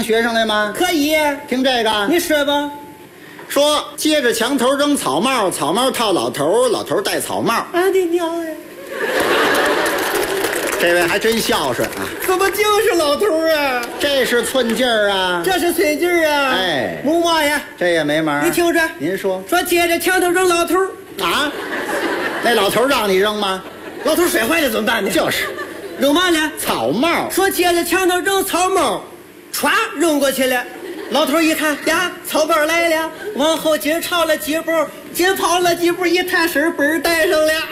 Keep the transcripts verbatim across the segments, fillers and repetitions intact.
当学生来吗？ 可以。 听这个， 你说吧。 说接着墙头扔草帽，草帽套老头，老头戴草帽。 俺的娘呀！ 这位还真孝顺啊！ 怎么就是老头啊？ 这是寸劲儿啊！ 这是寸劲儿啊！ 哎， 木妈呀， 这也没门。 你听着， 您说说接着墙头扔老头啊？那老头让你扔吗？ 老头摔坏了怎么办呢？ 就是， 扔嘛呢？ 草帽。 说接着墙头扔草帽，歘扔过去了。老头一看呀，草帽来了，往后紧朝了几步，紧跑了几步，一探身，本儿带上了。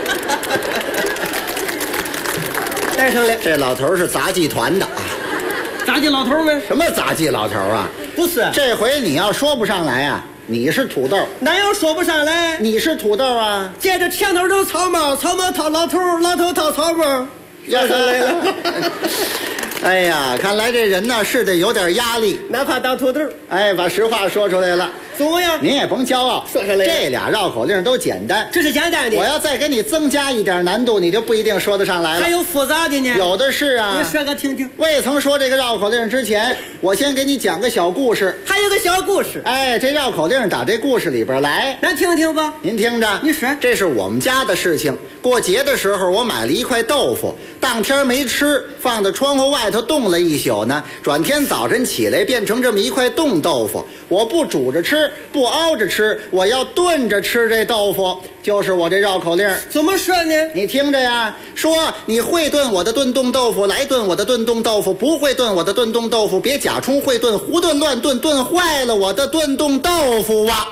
带上了。 这老头是杂技团的啊！ 杂技老头吗？ 什么杂技老头啊？ 不是， 这回你要说不上来啊，你是土豆。 哪有说不上来？ 你是土豆啊！ 接着墙头扔草帽，草帽套老头，老头套草帽，要上来了。 哎呀，看来这人呢是得有点压力， 哪怕当土豆。 哎，把实话说出来了。 怎么样？ 您也甭骄傲， 说上来这俩绕口令都简单， 这是简单的。 我要再给你增加一点难度，你就不一定说得上来了。 还有复杂的呢， 有的是啊。 你说个听听。 未曾说这个绕口令之前，我先给你讲个小故事。 还有个小故事。 哎，这绕口令打这故事里边来， 咱听听吧。 您听着， 你说， 这是我们家的事情。过节的时候，我买了一块豆腐，当天没吃，放在窗户外头冻了一宿呢。转天早晨起来，变成这么一块冻豆腐。我不煮着吃，不熬着吃，我要炖着吃这豆腐，就是我这绕口令。 怎么说呢？ 你听着呀，说你会炖我的炖冻豆腐，来炖我的炖冻豆腐；不会炖我的炖冻豆腐，别假充会炖，胡炖乱炖，炖坏了我的炖冻豆腐啊！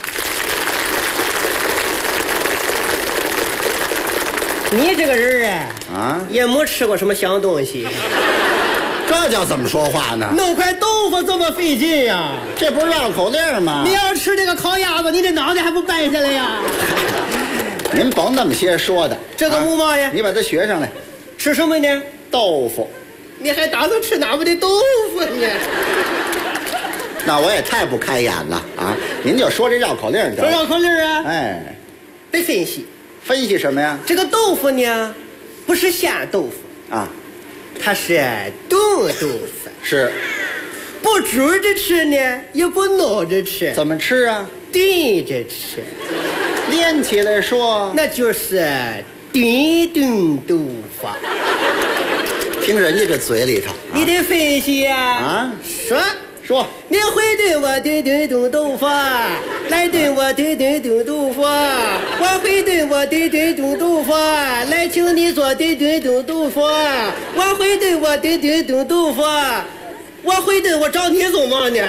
你这个人啊， 啊， 也没吃过什么香东西， 这叫怎么说话呢？ 弄块豆腐这么费劲呀、啊？ 这不是绕口令吗？ 你要吃这个烤鸭子，你这脑袋还不掰下来呀？ 您甭那么些说的。 这个木嘛呀、 啊，你把它学上来。 吃什么呢？ 豆腐。 你还打算吃哪么的豆腐呢？ 那我也太不开眼了啊！您就说这绕口令得。 说绕口令啊？ 哎， 得分析。 分析什么呀？ 这个豆腐呢，不是鲜豆腐啊， 它是冻豆腐。 是。 不煮着吃呢，也不弄着吃。 怎么吃啊？ 炖着吃。 连起来说， 那就是炖炖豆腐。 听人家这嘴里头， 你得分析呀。 啊， 说说， 你会炖我炖炖炖豆腐，来炖我炖炖炖豆腐。我会炖我炖炖炖豆腐，来请你做炖炖炖豆腐。我会炖我炖炖炖豆腐，我会炖我找你做嘛呢？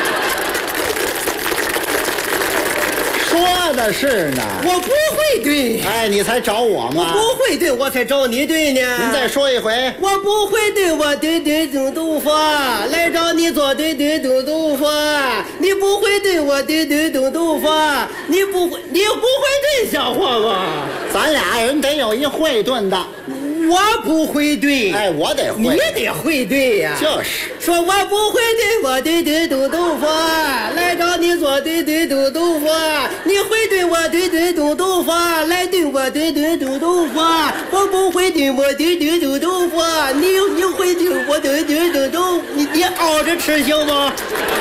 说的是呢， 我不会炖。 哎，你才找我吗？ 我不会炖，我才找你炖呢。 您再说一回。 我不会炖，我炖炖炖豆腐，来找你做炖炖炖豆腐。你不会炖，我炖炖炖豆腐，你不会，你不会炖，像话吗？ 咱俩人得有一会炖的。 我不会炖， 哎，我得会， 你得会炖呀。 就是说我不会炖，我炖炖炖豆腐，来找你做炖炖炖豆腐。你会炖，我炖炖炖豆腐，来炖我炖炖炖豆腐。我不会炖，我炖炖炖豆腐。你你会炖，我炖炖炖豆腐。你你熬着吃行吗？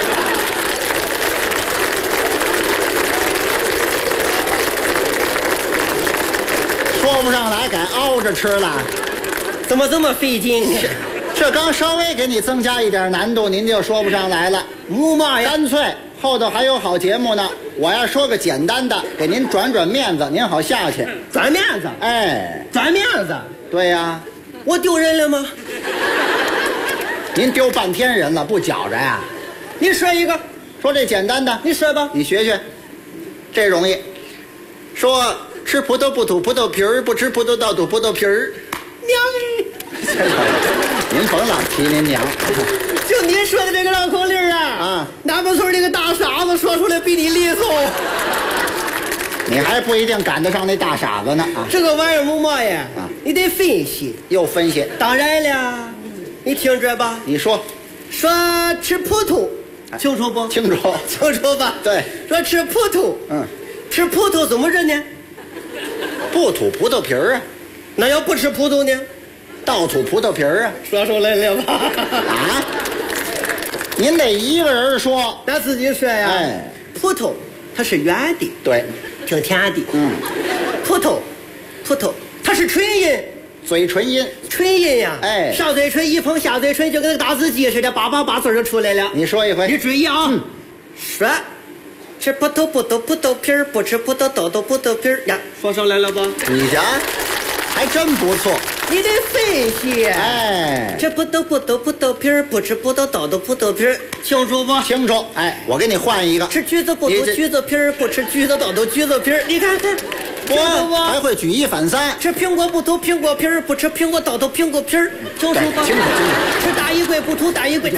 说不上来，改熬着吃了。 怎么这么费劲呢？ 这刚稍微给你增加一点难度，您就说不上来了。 木嘛呀？ 干脆后头还有好节目呢，我要说个简单的，给您转转面子，您好下去。 转面子？ 哎， 转面子？ 对呀。 我丢人了吗？ 您丢半天人了，不觉着呀？ 你说一个， 说这简单的， 你说吧， 你学学，这容易。说吃葡萄不吐葡萄皮儿，不吃葡萄倒吐葡萄皮儿。 娘您甭老提您娘。 就你说的这个绕口令啊， 啊， 南门村那个大傻子说出来比你利索。 你还不一定赶得上那大傻子呢啊！ 这个玩意儿木嘛呀？ 啊， 你得分析。 又分析。 当然了，你听着吧。 你说。 说吃葡萄，清楚不？ 清楚。 清楚吧？ 对。 说吃葡萄， 嗯， 吃葡萄怎么着呢？ 不吐葡萄皮儿啊。 那要不吃葡萄呢？ 倒吐葡萄皮儿啊。 说出来了吧？ 啊？ 您得一个人说。 咱自己说呀。 哎， 葡萄它是圆的， 对， 挺甜的。 嗯， 葡萄，葡萄它是唇音， 嘴唇音。 唇音呀。 哎， 上嘴唇一碰下嘴唇，就跟那个打字机似的，叭叭叭字就出来了。 你说一回。 你注意啊。 嗯。 说，吃葡萄不豆葡萄皮儿，不吃葡萄豆豆葡萄皮儿呀，说上来了吧？ 你瞧，还真不错。 你得分析。 哎， 吃葡萄不豆葡萄皮儿，不吃葡萄豆豆葡萄皮儿，清楚不？ 清楚。哎，我给你换一个。 吃橘子不吐橘子皮儿，不吃橘子豆豆橘子皮儿，你看看。 我还会举一反三。 吃苹果不吐苹果皮儿，不吃苹果豆豆苹果皮儿，清楚吧？ 清楚清楚。 吃大衣柜不吐大衣柜。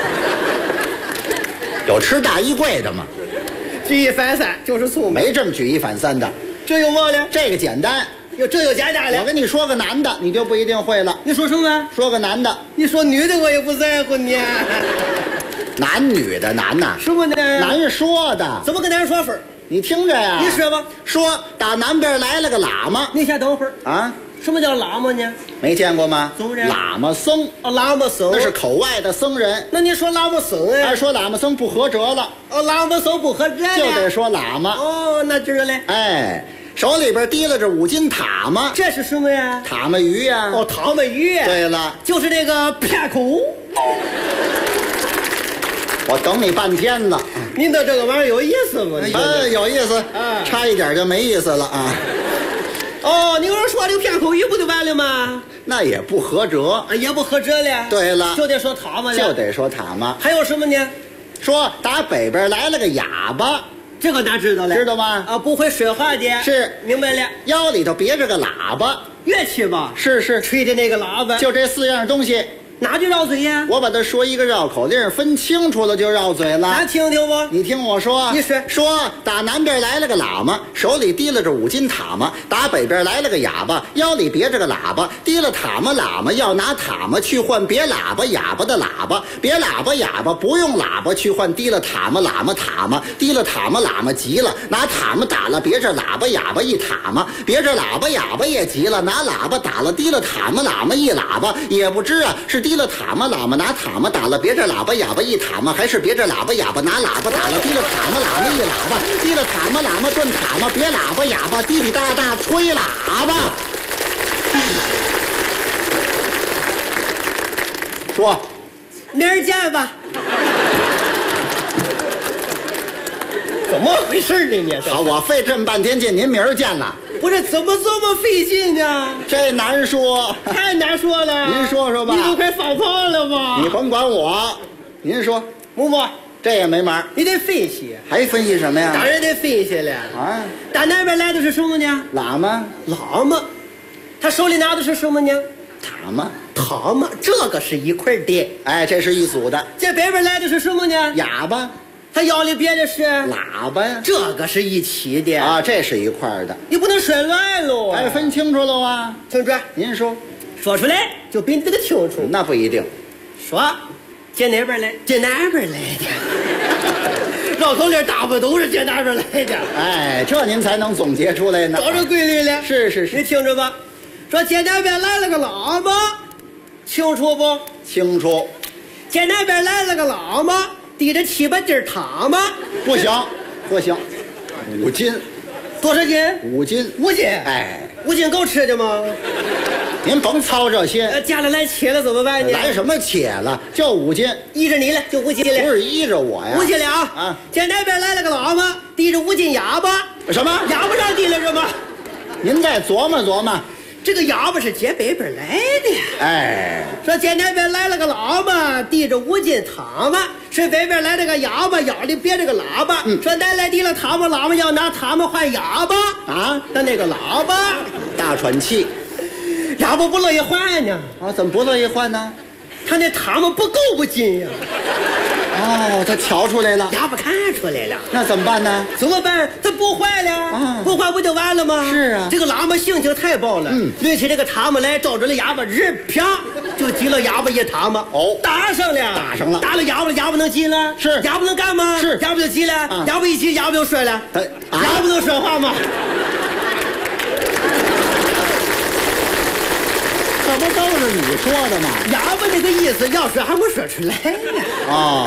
有吃大衣柜的吗？ 举一反三就是聪明。 没这么举一反三的。 这有嘛呢？ 这个简单。 哟，这有简单的。 我跟你说个男的，你就不一定会了。 你说什么？ 说个男的。 你说女的我也不在乎你。 男女的男呐。 什么呢？ 男说的。 怎么跟咱说法？ 你听着呀。 你说吧。 说打南边来了个喇嘛。 你先等会儿啊。 什么叫喇嘛呢？ 没见过吗？ 僧人。 喇嘛僧。 哦，喇嘛僧。 那是口外的僧人。 那你说喇嘛僧哎？ 哎，说喇嘛僧不合辙了。 哦，喇嘛僧不合辙了。 就得说喇嘛。 哦，那知道嘞。 哎。手里边提拉着五斤塔嘛， 这是什么呀？ 塔嘛鱼呀。 哦，塔嘛鱼。 对了， 就是那个片口。 我等你半天了。 您的这个玩意儿有意思吗？ 呃，有意思，啊，差一点就没意思了啊。 哦，你要是说这个片口鱼不就完了吗？ 那也不合辙， 啊，也不合辙了。 对了， 就得说塔嘛了， 就得说塔嘛。 还有什么呢？ 说打北边来了个哑巴。 这个咱知道了， 知道吗？ 啊，不会说话的， 是， 明白了。 腰里头别着个喇叭， 乐器吧？ 是是， 吹的那个喇叭。 就这四样东西， 哪句绕嘴呀？ 我把它说一个绕口令，分清楚了就绕嘴了。 咱听听吧。 你听我说， 你说说打南边来了个喇嘛，手里提拉着五斤塔嘛；打北边来了个哑巴，腰里别着个喇叭，提了塔嘛喇嘛要拿塔嘛去换别喇叭哑巴的喇叭，别喇叭哑巴不用喇叭去换提了塔嘛喇嘛塔嘛，提了塔嘛喇嘛急了，拿塔嘛打了别着喇叭哑巴一塔嘛，别着喇叭哑巴也急了，拿喇叭打了提了塔嘛喇嘛一喇叭，也不知啊是提了塔嘛喇嘛拿塔嘛打了别着喇叭哑巴一塔嘛，还是别着喇叭哑巴拿喇叭打了提了塔嘛喇嘛一喇叭，提了塔嘛喇嘛转塔嘛，别喇叭哑巴滴滴答答吹喇叭。说， 明儿见吧。怎么回事呢你？ 好，我费这么半天劲，您明儿见了。 不是怎么这么费劲呢？ 这难说， 太难说了。 您说说吧。 你都快放炮了吧？ 你甭管我，您说。 木木， 这也没门。 你得分析。 还分析什么呀？ 当然得分析了。 啊， 打南边来的是什么呢？ 喇嘛。 喇嘛，他手里拿的是什么呢？ 塔嘛。 塔嘛，这个是一块的。 哎，这是一组的。 这北边来的是什么呢？ 哑巴。 他腰里别的是喇叭呀， 这个是一起的啊，这是一块的， 你不能说乱喽。 哎，分清楚了啊， 听着， 您说， 说出来就比你这个清楚。 那不一定， 说，这哪边来？这哪边来的？绕口令大部都是这哪边来的？ 哎，这您才能总结出来呢。 找着规律了。 是是是， 你听着吧，说这哪边来了个喇嘛，清楚不？ 清楚。 这哪边来了个喇嘛？提着七八斤塔嘛， 不行，不行，五斤， 多少斤？ 五斤， 五斤， 哎， 五斤够吃的吗？ 您甭操这些， 呃，家里来切了怎么办呢？ 来什么切了？就五斤， 依着你了，就五斤了。 不是依着我呀， 五斤了啊！ 啊， 这那边来了个喇嘛，提着五斤哑巴， 什么？ 哑巴上提了什么？ 您再琢磨琢磨。 这个哑巴是接北边来的， 哎， 说接那边来了个喇嘛，提着五斤塔嘛，是北边来了个哑巴，腰里别着个喇叭。嗯，说南来提了塔嘛，喇嘛要拿塔嘛换哑巴啊， 他那个喇叭大喘气， 哑巴不乐意换呢。 啊，怎么不乐意换呢？ 他那塔嘛不够不斤呀。 哦，他瞧出来了， 哑巴看出来了， 那怎么办呢？ 怎么办？他不坏了，啊、不坏不就完了吗？ 是啊， 这个喇嘛性情太暴了，嗯，抡起这个塔嘛来，照着了哑巴，日啪就击了哑巴一塔嘛， 哦， 打上了， 打上了， 打了哑巴了，哑巴能击了？ 是， 哑巴能干吗？ 是， 哑巴就击了， 啊、 哑巴一击，哑巴就摔了， 他、啊、 哑巴能说话吗？ 这不都是你说的吗？ 哑巴那个意思，要说还没说出来呀。 哦。